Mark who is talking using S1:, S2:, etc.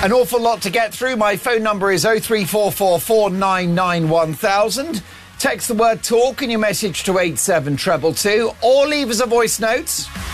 S1: An awful lot to get through. My phone number is 03444991000. Text the word talk and your message to 87222 or leave us a voice note.